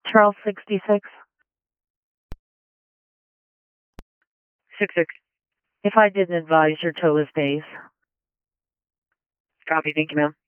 Charles 66. 66. If I didn't advise, your tow is days. Copy. Thank you, ma'am.